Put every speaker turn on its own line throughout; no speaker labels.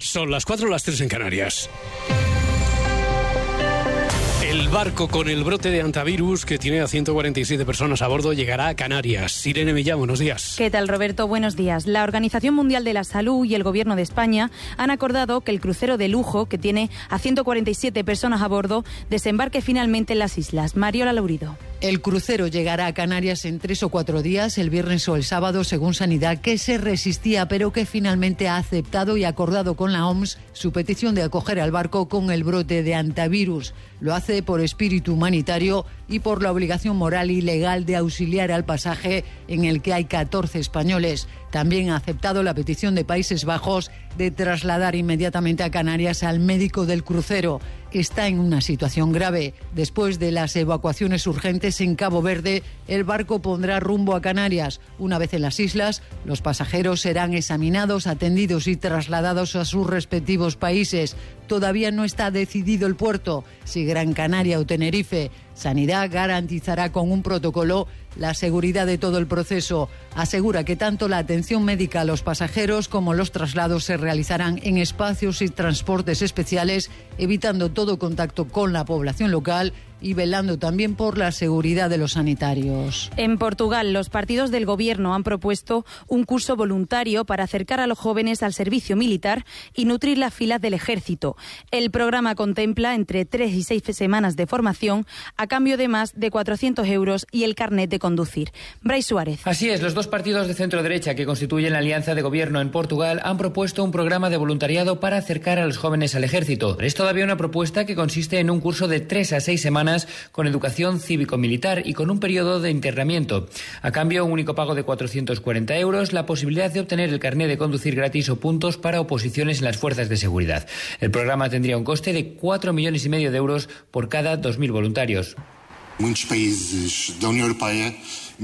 Son las 4, las 3 en Canarias. El barco con el brote de hantavirus, que tiene a 147 personas a bordo, llegará a Canarias. Irene Millán, buenos días.
¿Qué tal, Roberto? Buenos días. La Organización Mundial de la Salud y el Gobierno de España han acordado que el crucero de lujo, que tiene a 147 personas a bordo, desembarque finalmente en las islas. Mariola Laurido.
El crucero llegará a Canarias en 3 o 4 días, el viernes o el sábado, según Sanidad, que se resistía, pero que finalmente ha aceptado y acordado con la OMS su petición de acoger al barco con el brote de hantavirus. Lo hace por espíritu humanitario y por la obligación moral y legal de auxiliar al pasaje, en el que hay 14 españoles. También ha aceptado la petición de Países Bajos de trasladar inmediatamente a Canarias al médico del crucero. Está en una situación grave. Después de las evacuaciones urgentes en Cabo Verde, el barco pondrá rumbo a Canarias. Una vez en las islas, los pasajeros serán examinados, atendidos y trasladados a sus respectivos países. Todavía no está decidido el puerto, si Gran Canaria o Tenerife. Sanidad garantizará con un protocolo la seguridad de todo el proceso. Asegura que tanto la atención médica a los pasajeros como los traslados se realizarán en espacios y transportes especiales, evitando todo contacto con la población local y velando también por la seguridad de los sanitarios.
En Portugal, los partidos del gobierno han propuesto un curso voluntario para acercar a los jóvenes al servicio militar y nutrir las filas del ejército. El programa contempla entre 3 y 6 semanas de formación a cambio de más de 400 euros y el carnet de conducir. Brais Suárez.
Así es, los dos partidos de centro-derecha que constituyen la alianza de gobierno en Portugal han propuesto un programa de voluntariado para acercar a los jóvenes al ejército. Es todavía una propuesta que consiste en un curso de 3 a 6 semanas con educación cívico-militar y con un periodo de internamiento. A cambio, un único pago de 440 euros, la posibilidad de obtener el carnet de conducir gratis o puntos para oposiciones en las fuerzas de seguridad. El programa tendría un coste de 4,5 millones de euros por cada 2.000 voluntarios.
Muchos países de la Unión Europea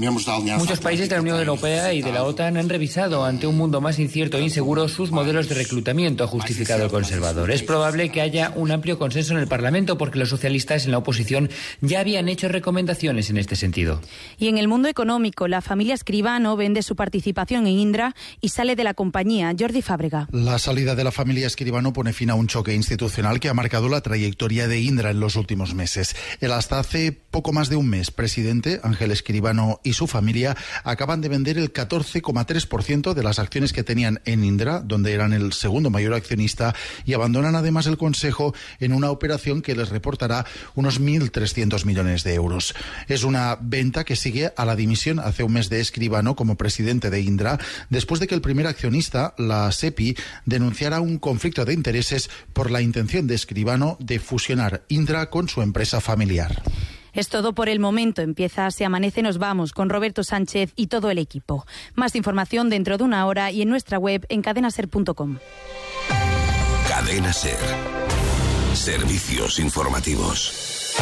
y de la OTAN han revisado, ante un mundo más incierto e inseguro, sus modelos de reclutamiento, ha justificado el conservador. Es probable que haya un amplio consenso en el Parlamento porque los socialistas en la oposición ya habían hecho recomendaciones en este sentido.
Y en el mundo económico, la familia Escribano vende su participación en Indra y sale de la compañía. Jordi Fábrega.
La salida de la familia Escribano pone fin a un choque institucional que ha marcado la trayectoria de Indra en los últimos meses. El hasta hace poco más de un mes presidente, Ángel Escribano, y su familia acaban de vender el 14,3% de las acciones que tenían en Indra, donde eran el segundo mayor accionista, y abandonan además el consejo en una operación que les reportará unos 1.300 millones de euros. Es una venta que sigue a la dimisión hace un mes de Escribano como presidente de Indra, después de que el primer accionista, la SEPI, denunciara un conflicto de intereses por la intención de Escribano de fusionar Indra con su empresa familiar.
Es todo por el momento. Empieza Se Amanece, nos vamos con Roberto Sánchez y todo el equipo. Más información dentro de una hora y en nuestra web en cadenaser.com.
Cadena Ser. Servicios informativos.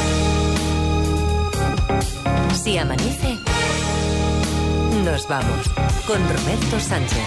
Si amanece, nos vamos con Roberto Sánchez.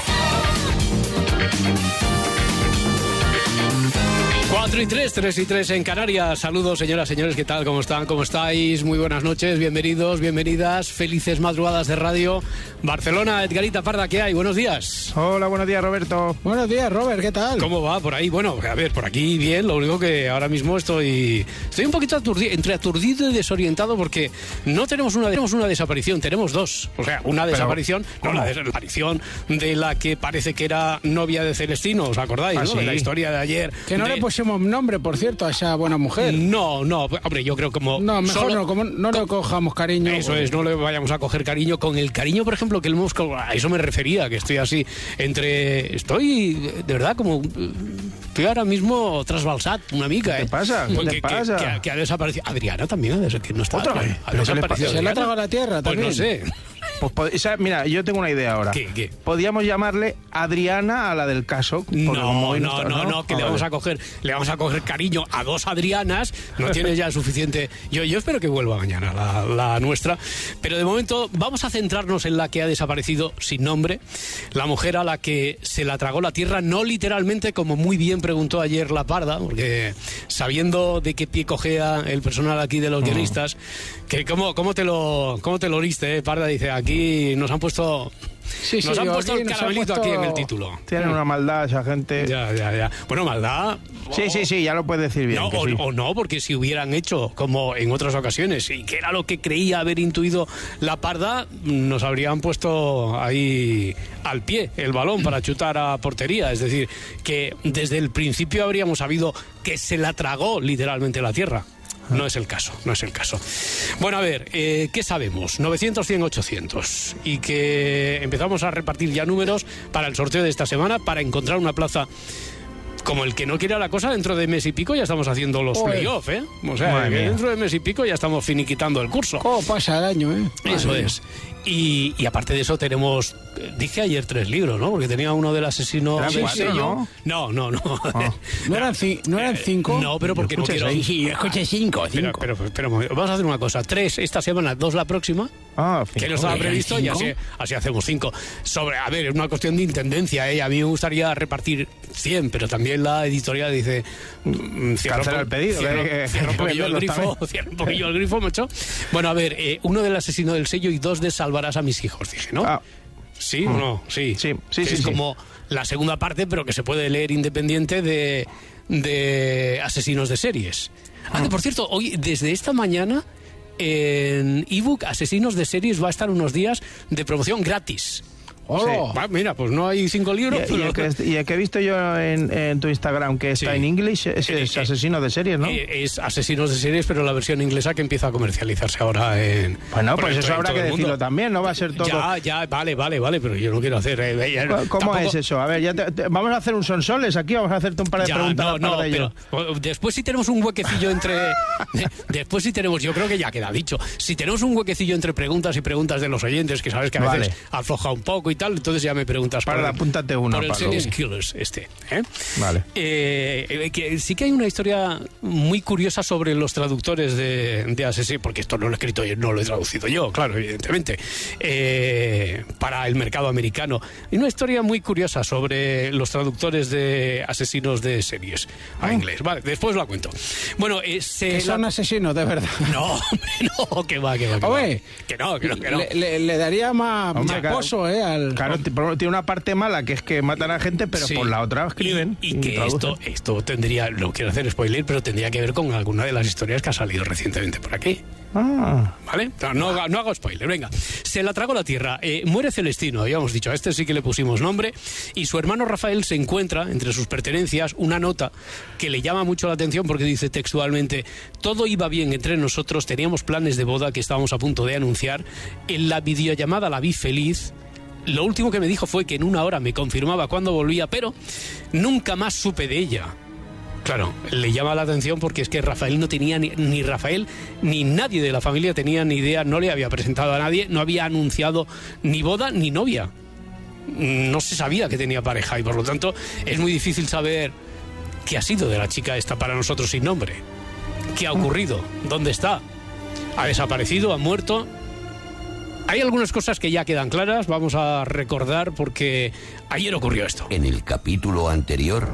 4 y 3, 3 y 3 en Canarias. Saludos, señoras, señores, ¿qué tal? ¿Cómo están? ¿Cómo estáis? Muy buenas noches, bienvenidos, bienvenidas, felices madrugadas de radio. Barcelona, Edgarita Parda, ¿qué hay? Buenos días.
Hola, buenos días, Roberto.
Buenos días, Robert, ¿qué tal?
¿Cómo va por ahí? Bueno, a ver, por aquí bien, lo único que ahora mismo estoy un poquito entre aturdido y desorientado porque no tenemos una desaparición, tenemos dos. O sea, una desaparición, no la desaparición de la que parece que era novia de Celestino, ¿os acordáis? ¿No?
Sí.
De la historia de ayer.
Que no le pusimos nombre, por cierto, a esa buena mujer.
No, hombre, yo creo como...
No, mejor no le cojamos cariño.
Eso es, no le vayamos a coger cariño. Con el cariño, por ejemplo, que el hemos... A eso me refería, que estoy así Estoy, de verdad, como... Estoy ahora mismo trasbalsat una mica,
¿Qué pasa? ¿Qué pasa?
Que ha desaparecido. Adriana también, que no está.
¿Otra vez?
Ha desaparecido.
¿Se le ha tragado la tierra también?
Pues no sé.
Pues, mira, yo tengo una idea ahora.
¿Qué?
Podríamos llamarle Adriana a la del caso.
No, que le vamos a coger cariño a dos Adrianas. No tienes ya suficiente. Yo espero que vuelva mañana la nuestra. Pero de momento vamos a centrarnos en la que ha desaparecido sin nombre. La mujer a la que se la tragó la tierra, no literalmente, como muy bien preguntó ayer la Parda, porque sabiendo de qué pie cojea el personal aquí de los guionistas, que cómo te lo oliste, Parda, dice, aquí nos han puesto
Sí,
nos han puesto el
nos han
caramelito
puesto-
aquí en el título.
Tienen una maldad esa gente.
Ya. Bueno, maldad.
Sí, ya lo puedes decir bien.
No,
que sí.
o no, porque si hubieran hecho como en otras ocasiones, y que era lo que creía haber intuido la Parda, nos habrían puesto ahí al pie el balón para chutar a portería. Es decir, que desde el principio habríamos sabido que se la tragó literalmente la tierra. No es el caso. Bueno, a ver, ¿qué sabemos? 900, 100, 800. Y que empezamos a repartir ya números para el sorteo de esta semana para encontrar una plaza. Como el que no quiere la cosa, dentro de mes y pico ya estamos haciendo los playoffs, ¿eh? O sea,
Madre
que
mía.
dentro de mes y pico ya estamos finiquitando el curso.
¿Cómo pasa el año, eh?
Eso
Madre
es. Y aparte de eso tenemos, dije ayer 3 libros, ¿no? Porque tenía uno del asesino
Eran
del
4,
sello.
¿no?
No.
¿No eran 5?
No, pero porque no
escuché
quiero...
6.
Sí, escuché 5.
Pero, vamos a hacer una cosa. 3 esta semana, 2 la próxima. Que no estaba
Joder,
previsto y así hacemos 5. A ver, es una cuestión de intendencia, ¿eh? A mí me gustaría repartir 100, pero también la editorial dice...
Cancela el pedido.
Cierra un poquillo el grifo, cierra un poquillo el grifo, macho. Bueno, a ver, uno del asesino del sello y 2 de salvarás a mis hijos, dije, ¿no?
Ah.
¿Sí o no? Sí.
Sí,
Es como la segunda parte, pero que se puede leer independiente de asesinos de series. Que por cierto, hoy, desde esta mañana, en ebook Asesinos de Series va a estar unos días de promoción gratis.
¡Hola!
Va, mira, pues no hay 5 libros.
Y el que he visto yo en tu Instagram, que está
Sí.
en English, es asesino de series, ¿no?
Es Asesinos de Series, pero la versión inglesa que empieza a comercializarse ahora en...
Bueno,
por
pues
el-
eso
en
habrá
todo
que
el
decirlo
mundo.
también, no va a ser todo...
Ya, vale, pero yo no quiero hacer...
¿Cómo
tampoco-
es eso? A ver, vamos a hacer un sonsoles aquí, vamos a hacerte un par de
Ya,
preguntas al par de
pero
ellos.
después si tenemos un huequecillo entre... después si tenemos, yo creo que ya queda dicho, si tenemos un huequecillo entre preguntas y preguntas de los oyentes, que sabes que a veces
Vale.
afloja un poco y tal, entonces ya me preguntas
Para, apúntate una,
por el
Pablo.
Series Killers este.
Vale.
Que sí que hay una historia muy curiosa sobre los traductores de Asesino, porque esto no lo he escrito yo, no lo he traducido yo, claro, evidentemente, para el mercado americano. Hay una historia muy curiosa sobre los traductores de Asesinos de Series a inglés. Vale, después la cuento. Bueno,
Que son asesinos, de verdad.
No, hombre, no, que va.
Oye,
Que no.
Le daría más
Hombre, claro.
pozo, al...
Claro, tiene una parte mala que es que matan a gente, pero
Sí.
por la otra escriben.
Y que
traducen.
esto tendría, no quiero hacer spoiler, pero tendría que ver con alguna de las historias que ha salido recientemente por aquí.
Ah.
¿Vale? No hago spoiler, venga. Se la tragó la tierra. Muere Celestino, habíamos dicho. A este sí que le pusimos nombre. Y su hermano Rafael se encuentra, entre sus pertenencias, una nota que le llama mucho la atención porque dice textualmente: todo iba bien entre nosotros, teníamos planes de boda que estábamos a punto de anunciar. En la videollamada la vi feliz. Lo último que me dijo fue que en 1 hora me confirmaba cuándo volvía, pero nunca más supe de ella. Claro, le llama la atención porque es que Rafael no tenía ni Rafael ni nadie de la familia tenía ni idea, no le había presentado a nadie, no había anunciado ni boda ni novia. No se sabía que tenía pareja y por lo tanto es muy difícil saber qué ha sido de la chica esta para nosotros sin nombre. ¿Qué ha ocurrido? ¿Dónde está? ¿Ha desaparecido? ¿Ha muerto? Hay algunas cosas que ya quedan claras, vamos a recordar porque ayer ocurrió esto.
En el capítulo anterior,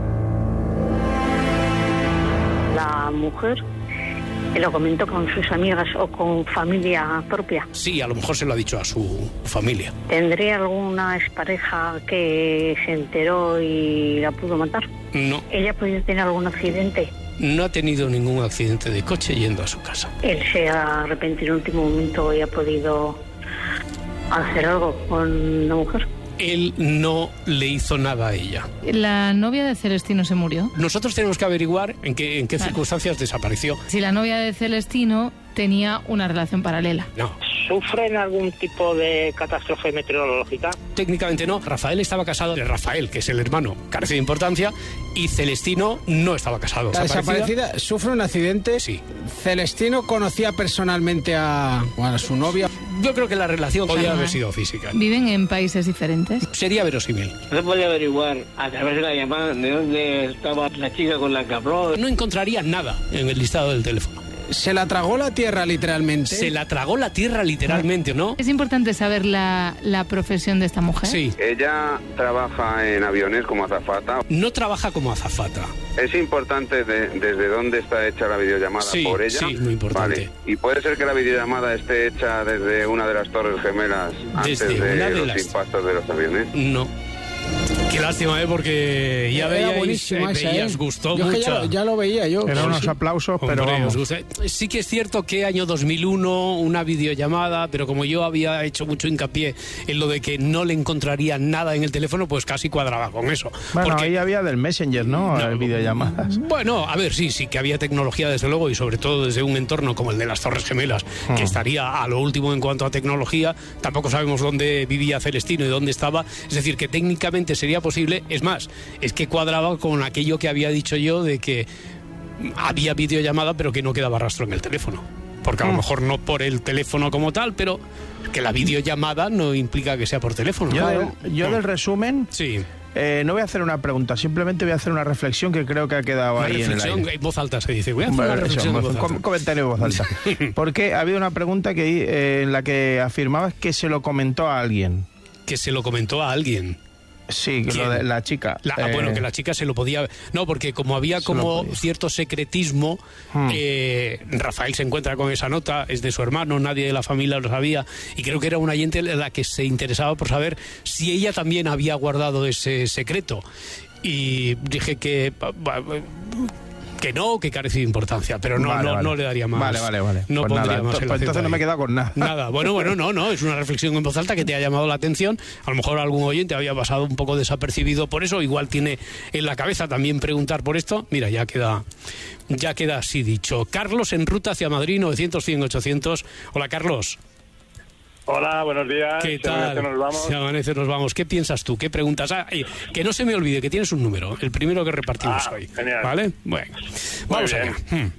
La mujer lo comentó con sus amigas o con familia propia.
Sí, a lo mejor se lo ha dicho a su familia.
¿Tendría alguna expareja que se enteró y la pudo matar?
No,
¿Ella podía tener algún accidente?
no ha tenido ningún accidente de coche yendo a su casa.
¿Él se ha arrepentido en el último momento y ha podido hacer algo con la mujer?
Él no le hizo nada a ella.
La novia de Celestino se murió.
Nosotros tenemos que averiguar en qué circunstancias desapareció.
Si la novia de Celestino tenía una relación paralela.
No.
¿Sufren algún tipo de catástrofe meteorológica?
Técnicamente no. Rafael estaba casado de Rafael, que es el hermano, carece de importancia, y Celestino no estaba casado.
La desaparecida sufre un accidente.
Sí.
Celestino conocía personalmente a su novia.
Yo creo que la relación podía haber sido física.
Viven en países diferentes.
Sería verosímil.
¿No podía averiguar a través de la llamada de dónde estaba la chica con la que habló?
No encontraría nada en el listado del teléfono.
¿Se la tragó la tierra literalmente?
Se la tragó la tierra literalmente, ¿no?
Es importante saber la profesión de esta mujer.
Sí.
Ella trabaja en aviones como azafata.
No trabaja como azafata.
Es importante desde dónde está hecha la videollamada por ella.
Sí, muy importante.
Vale. Y puede ser que la videollamada esté hecha desde una de las Torres Gemelas antes de los impactos de los aviones.
No. Qué lástima, porque ya veíais, gustó mucho.
Ya lo veía yo.
Eran unos aplausos, pero vamos.
Sí que es cierto que año 2001, una videollamada, pero como yo había hecho mucho hincapié en lo de que no le encontraría nada en el teléfono, pues casi cuadraba con eso.
Bueno,
porque
ahí había del Messenger, ¿no? Videollamadas.
Bueno, a ver, sí que había tecnología, desde luego, y sobre todo desde un entorno como el de las Torres Gemelas, que estaría a lo último en cuanto a tecnología. Tampoco sabemos dónde vivía Celestino y dónde estaba. Es decir, que técnicamente sería posible. Es más, es que cuadraba con aquello que había dicho yo de que había videollamada pero que no quedaba rastro en el teléfono, porque a lo mejor no por el teléfono como tal, pero que la videollamada no implica que sea por teléfono.
Yo del resumen, no voy a hacer una pregunta, simplemente voy a hacer una reflexión que creo que ha quedado ahí en el aire.
En voz alta se dice, voy a hacer una reflexión en voz alta.
Comentario en voz alta. Porque ha habido una pregunta en la que afirmabas que se lo comentó a alguien.
Que se lo comentó a alguien.
Sí, que lo de la chica.
Bueno, que la chica se lo podía... No, porque como había como cierto secretismo, Rafael se encuentra con esa nota, es de su hermano, nadie de la familia lo sabía, y creo que era una oyente la que se interesaba por saber si ella también había guardado ese secreto. Y dije que no, que carece de importancia, pero no le daría más.
Vale.
No
pues
pondría
nada,
más.
Pues entonces no me he quedado con nada.
Nada. Bueno, no, es una reflexión en voz alta que te ha llamado la atención. A lo mejor algún oyente había pasado un poco desapercibido por eso, igual tiene en la cabeza también preguntar por esto. Mira, ya queda así dicho. Carlos en ruta hacia Madrid, 900-100-800. Hola, Carlos.
Hola, buenos días.
¿Qué tal? Se amanece, nos vamos. ¿Qué piensas tú? ¿Qué preguntas? Que no se me olvide que tienes un número, el primero que repartimos hoy.
Genial.
¿Vale? Bueno, vamos allá.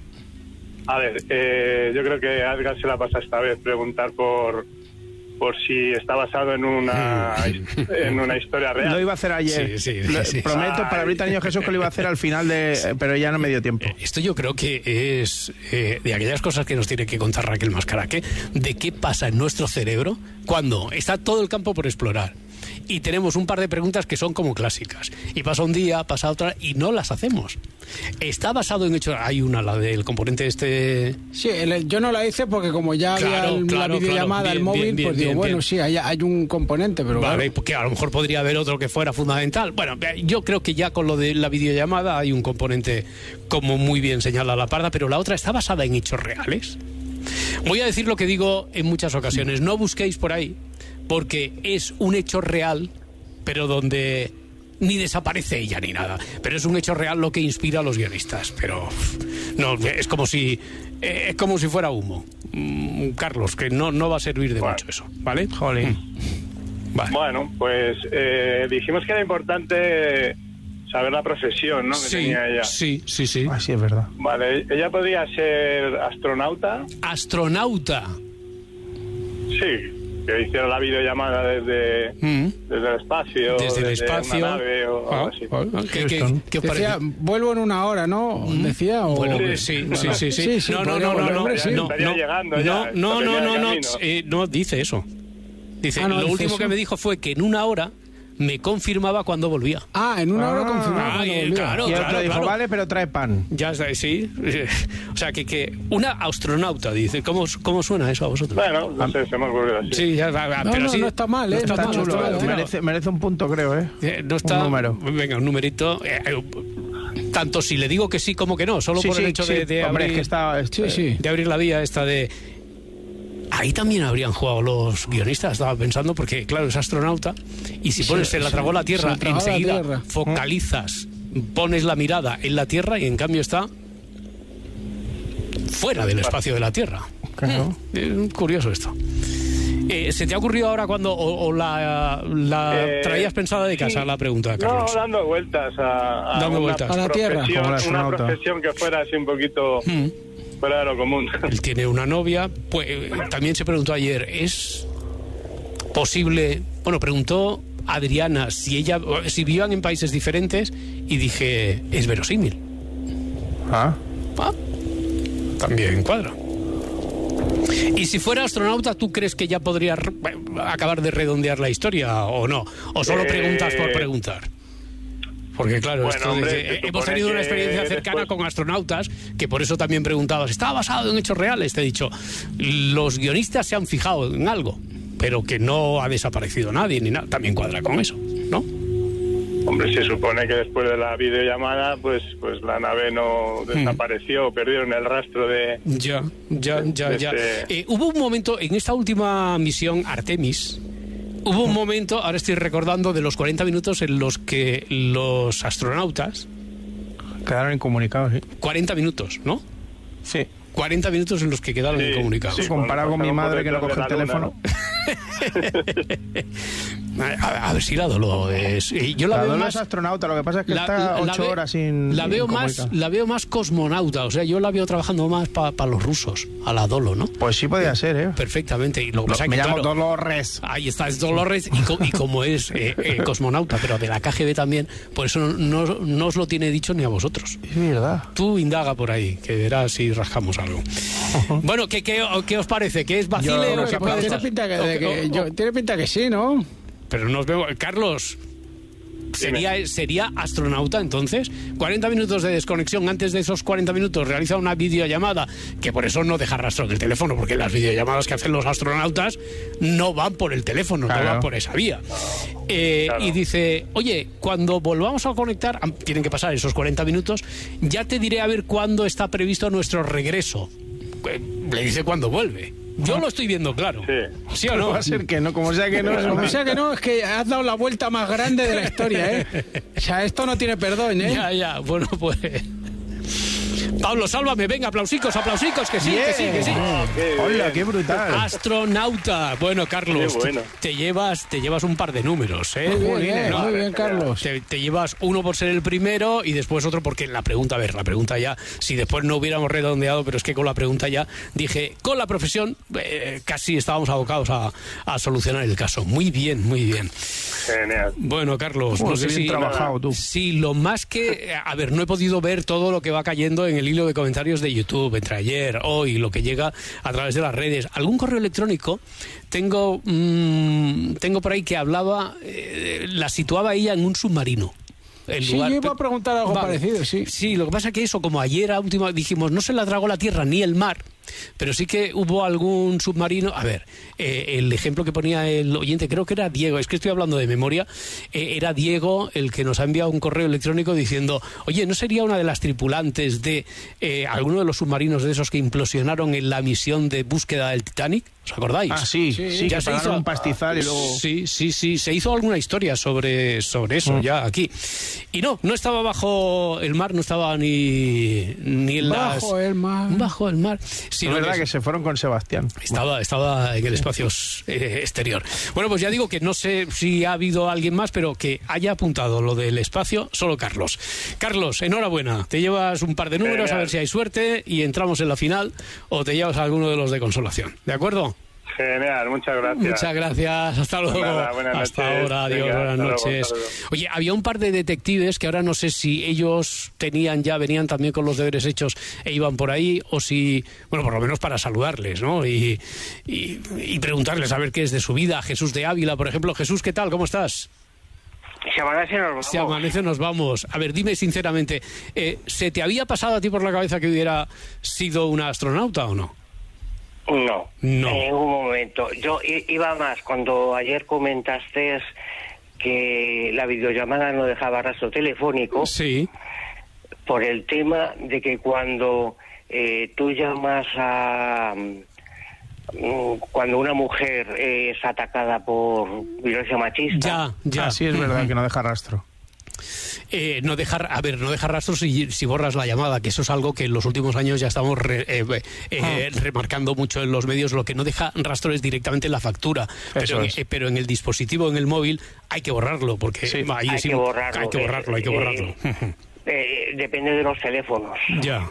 A ver, yo creo que a Edgar se la pasa esta vez preguntar por si está basado en una historia real.
Lo iba a hacer ayer. Sí. Prometo para ahorita, Niño Jesús, que lo iba a hacer al final pero ya no me dio tiempo.
Esto yo creo que es de aquellas cosas que nos tiene que contar Raquel Mascaraque, de qué pasa en nuestro cerebro cuando está todo el campo por explorar y tenemos un par de preguntas que son como clásicas, y pasa un día, pasa otra y no las hacemos. Está basado en hechos. Hay una, la del componente este.
Sí, yo no la hice porque como ya había la videollamada, el móvil, pues digo, bueno, sí, hay un componente, pero
vale, porque a lo mejor podría haber otro que fuera fundamental. Bueno, yo creo que ya con lo de la videollamada hay un componente, como muy bien señala la Parda, pero la otra está basada en hechos reales. Voy a decir lo que digo en muchas ocasiones: no busquéis por ahí, porque es un hecho real, pero donde ni desaparece ella ni nada, pero es un hecho real lo que inspira a los guionistas. Pero no, es como si fuera humo, Carlos, que no va a servir de mucho eso, ¿vale?
Jolín.
Vale. Bueno, pues dijimos que era importante saber la profesión, ¿no? Que tenía ella.
Sí.
Así es verdad.
Vale, ella podría ser astronauta.
¿Astronauta?
Sí. Que hiciera la videollamada desde el espacio.
Desde el espacio.
Una nave o algo así.
¿Qué os
decía,
parece?
vuelvo en una hora, ¿no? Decía. O...
Bueno, sí. No, dice eso. Dice, lo último que me dijo fue que en una hora me confirmaba cuando volvía.
En una hora confirmaba cuando volvía.
Claro,
y el otro dijo, vale, pero trae pan.
Ya está, sí. O sea, que una astronauta, dice. ¿Cómo suena eso a vosotros?
Bueno, no sé, se me ocurrió así.
Sí,
pero no está mal, ¿eh?
Está chulo, merece un punto, creo, ¿eh?
No está...
Un número.
Venga, un numerito... tanto si le digo que sí como que no, solo por el hecho de
hombre,
abrir...
es que
de abrir la vía esta de... Ahí también habrían jugado los guionistas, estaba pensando, porque claro, es astronauta, y si pones se la tragó la Tierra, enseguida focalizas, pones la mirada en la Tierra y en cambio está fuera del espacio de la Tierra.
Claro.
Curioso esto. ¿Se te ha ocurrido ahora cuando o la traías pensada de casa la pregunta, Carlos?
No, dando vueltas a
la Tierra,
como una profesión que fuera así un poquito... fuera de lo común.
Él tiene una novia, pues también se preguntó ayer, ¿es posible? Bueno, preguntó Adriana si vivían en países diferentes y dije, es verosímil. También cuadra. Y si fuera astronauta, ¿tú crees que ya podría acabar de redondear la historia o no? ¿O solo preguntas por preguntar? Porque claro,
bueno,
hemos tenido una experiencia cercana con astronautas, que por eso también preguntabas, ¿está basado en hechos reales? Te he dicho, los guionistas se han fijado en algo, pero que no ha desaparecido nadie ni nada. También cuadra con eso, ¿no?
Hombre, se supone que después de la videollamada, pues la nave no desapareció, perdieron el rastro de...
Ya. Hubo un momento, en esta última misión Artemis, hubo un momento, ahora estoy recordando, de los 40 minutos en los que los astronautas...
Quedaron incomunicados, sí.
40 minutos, ¿no?
Sí.
40 minutos en los que quedaron incomunicados.
Sí, comparado con mi madre que no coge el teléfono.
A ver si la Dolo es... Yo la veo más
es astronauta, lo que pasa es que está 8 horas sin...
La veo más cosmonauta, o sea, yo la veo trabajando más para los rusos, a la Dolo, ¿no?
Pues sí podía ser, ¿eh?
Perfectamente. Y lo que pasa es que,
me llamo Dolores.
Ahí está, es Dolores, y como es cosmonauta, pero de la KGB también, por eso no os lo tiene dicho ni a vosotros.
Es verdad.
Tú indaga por ahí, que verás si rascamos algo. Bueno, ¿qué os parece? ¿Que es vacile o que puede estar?
Tiene pinta que sí, ¿no?
Pero nos vemos... Carlos, ¿sería astronauta entonces? 40 minutos de desconexión, antes de esos 40 minutos realiza una videollamada, que por eso no deja rastro del teléfono, porque las videollamadas que hacen los astronautas no van por el teléfono, claro. No van por esa vía. Claro. Y dice, oye, cuando volvamos a conectar, tienen que pasar esos 40 minutos, ya te diré a ver cuándo está previsto nuestro regreso. Le dice cuándo vuelve. Yo lo estoy viendo claro. ¿Sí o no?
Va a ser que no, como sea que no.
Como sea que no, es que has dado la vuelta más grande de la historia, ¿eh? O sea, esto no tiene perdón, ¿eh?
Ya. Bueno, pues... Pablo, sálvame, venga, aplausicos, que sí, que sí.
Hola, qué brutal.
Astronauta. Bueno, Carlos, bueno. Te llevas un par de números, ¿eh?
Muy bien, Carlos.
Te llevas uno por ser el primero y después otro porque la pregunta ya, si después no hubiéramos redondeado, pero es que con la pregunta ya dije, con la profesión casi estábamos abocados a solucionar el caso. Muy bien.
Genial.
Bueno, Carlos, no sé
si... trabajado tú.
Sí, lo más que... A ver, no he podido ver todo lo que va cayendo en el hilo de comentarios de YouTube entre ayer, hoy, lo que llega a través de las redes. Algún correo electrónico tengo por ahí que hablaba, la situaba ella en un submarino.
Yo iba a preguntar algo parecido, sí.
Sí, lo que pasa es que eso, como ayer a última dijimos, no se la tragó la tierra ni el mar, pero sí que hubo algún submarino. A ver, el ejemplo que ponía el oyente, creo que era Diego, es que estoy hablando de memoria, era Diego el que nos ha enviado un correo electrónico diciendo, oye, ¿no sería una de las tripulantes de alguno de los submarinos de esos que implosionaron en la misión de búsqueda del Titanic? ¿Os acordáis?
Ah, sí, ya se hizo un pastizal y luego...
Sí, se hizo alguna historia sobre eso ya aquí. Y no estaba bajo el mar, no estaba ni en
bajo el mar.
Bajo el mar.
Sí, es verdad que se fueron con Sebastián.
Estaba en el espacio exterior. Bueno, pues ya digo que no sé si ha habido alguien más, pero que haya apuntado lo del espacio, solo Carlos. Carlos, enhorabuena. Te llevas un par de números, a ver si hay suerte y entramos en la final, o te llevas alguno de los de consolación. ¿De acuerdo?
Genial, muchas gracias.
Muchas gracias, hasta luego. Hasta ahora, adiós, buenas noches. Oye, había un par de detectives que ahora no sé si ellos venían también con los deberes hechos e iban por ahí, o si, bueno, por lo menos para saludarles, ¿no? Y preguntarles a ver qué es de su vida. Jesús de Ávila, por ejemplo. Jesús, ¿qué tal? ¿Cómo estás?
Si amanece nos vamos.
A ver, dime sinceramente, ¿se te había pasado a ti por la cabeza que hubiera sido una astronauta o no?
No, en ningún momento. Yo iba más, cuando ayer comentaste que la videollamada no dejaba rastro telefónico,
sí,
por el tema de que cuando tú llamas cuando una mujer es atacada por violencia machista...
Ya.
Sí, es verdad que no deja rastro.
No dejar rastros si borras la llamada, que eso es algo que en los últimos años ya estamos remarcando mucho en los medios. Lo que no deja rastro es directamente la factura, pero en el dispositivo, en el móvil, hay que borrarlo, porque
hay que borrarlo. Depende de los teléfonos.
Ya.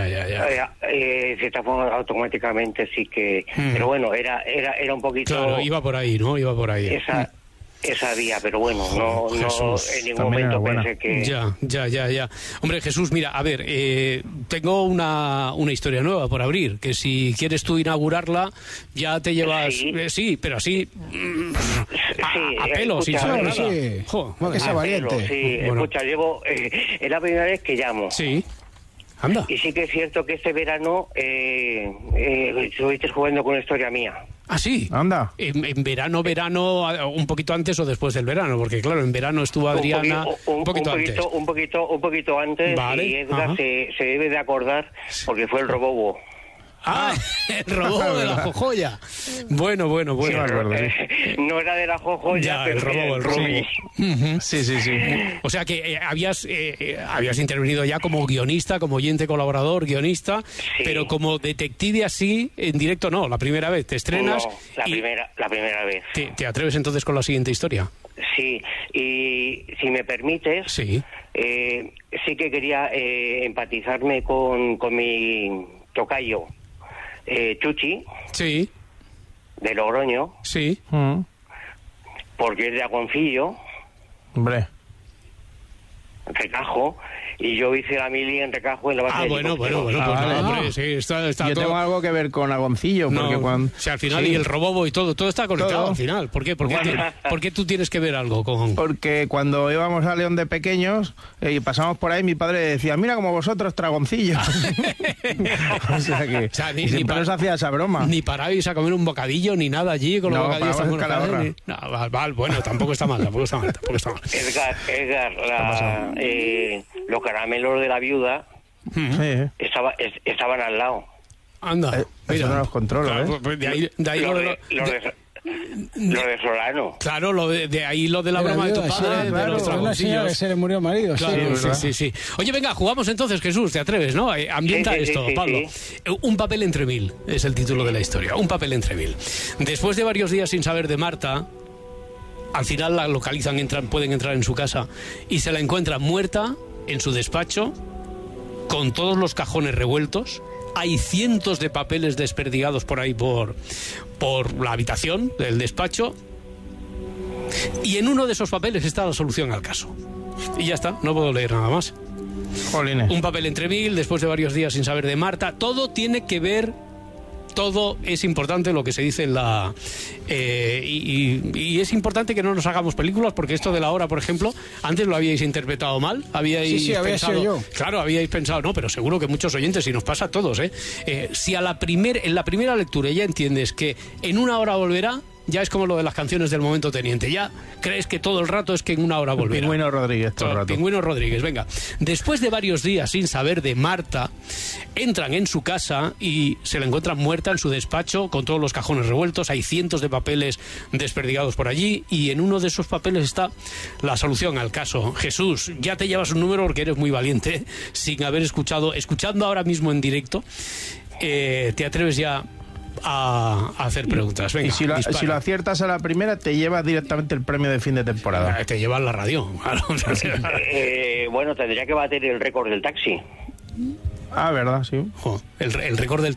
Se tapó automáticamente, sí que... Pero bueno, era un poquito...
Claro, iba por ahí, ¿no? Iba por ahí.
esa vía, pero bueno, no en ningún momento pensé que...
Ya. Hombre, Jesús, mira, a ver, tengo una historia nueva por abrir, que si quieres tú inaugurarla, ya te llevas... Sí, pero así... a pelo, sin saber nada.
Sí. Que sea valiente.
Sí, bueno. Escucha, es la primera vez que llamo.
Sí. Anda.
Y sí que es cierto que este verano estuviste jugando con una historia mía.
Ah, sí.
Anda.
En verano, un poquito antes o después del verano, porque claro, en verano estuvo Adriana un poquito antes.
Un poquito antes, vale. Y Edgar se debe de acordar porque fue el robobo.
Ah, el robo de la jojoya. Bueno.
Sí, no era de la jojoya, pero
el robo. Sí. O sea que habías intervenido ya como guionista, como oyente colaborador, guionista, sí. Pero como detective así, en directo no, la primera vez. Te estrenas.
No, la primera vez.
¿Te atreves entonces con la siguiente historia?
Sí, y si me permites, sí que quería empatizarme con mi tocayo. Chuchi,
sí,
de Logroño,
sí,
porque es de Agoncillo,
hombre,
Recajo, y yo hice la mili en Recajo en la base de
bueno, pues hombre, sí, está
yo
todo...
tengo algo que ver con Agoncillo, porque cuando...
O sea, al final, y el robobo y todo está conectado al final. ¿Por qué? ¿Por qué tú tienes que ver algo con...?
Porque cuando íbamos a León de pequeños y pasamos por ahí, mi padre decía, mira como vosotros, Tragoncillos. O sea, siempre nos hacía esa broma.
Ni parabais a comer un bocadillo, ni nada allí, con los bocadillos tan buenos. Bueno, tampoco está mal.
Edgar, los caramelos de la viuda estaban al lado.
Anda,
eso no los controlo,
claro, pues de ahí
lo de Solano.
Claro, de ahí lo de la broma de tu padre, de los Tragoncillos.
Que se le murió el marido.
Claro, sí. Oye, venga, jugamos entonces, Jesús, ¿te atreves, no? Ambienta esto, Pablo. Sí. Un papel entre mil es el título de la historia. Un papel entre mil. Después de varios días sin saber de Marta, al final la localizan, pueden entrar en su casa y se la encuentran muerta en su despacho, con todos los cajones revueltos. Hay cientos de papeles desperdigados por ahí por la habitación del despacho, y en uno de esos papeles está la solución al caso. Y ya está, no puedo leer nada más.
Jolines.
Un papel entre mil, después de varios días sin saber de Marta. Todo tiene que ver... Todo es importante lo que se dice en la... y es importante que no nos hagamos películas, porque esto de la hora, por ejemplo, antes lo habíais interpretado mal. Habíais
había
pensado,
sido yo.
Claro, habíais pensado, no, pero seguro que muchos oyentes, y nos pasa a todos, si en la primera lectura ya entiendes que en una hora volverá, ya es como lo de las canciones del Momento Teniente. Ya crees que todo el rato es que en una hora volverá.
Pingüino Rodríguez, todo el rato.
Pingüino Rodríguez, venga. Después de varios días sin saber de Marta, entran en su casa y se la encuentran muerta en su despacho, con todos los cajones revueltos. Hay cientos de papeles desperdigados por allí, y en uno de esos papeles está la solución al caso. Jesús, ya te llevas un número porque eres muy valiente, sin haber escuchando ahora mismo en directo. ¿Te atreves ya a hacer preguntas? Venga,
y si lo aciertas a la primera, te llevas directamente el premio de fin de temporada.
Te llevas la radio, claro.
Bueno, tendría que bater el récord del taxi.
Ah, ¿verdad? Sí.
El récord del